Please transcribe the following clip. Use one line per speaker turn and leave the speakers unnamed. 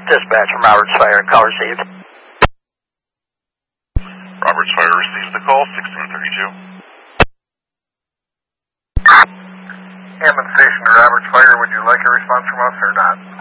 Dispatch from Roberts Fire, call received.
Roberts Fire receives the call, 1632.
Hammond Station to Roberts Fire, would you like a response from us or not?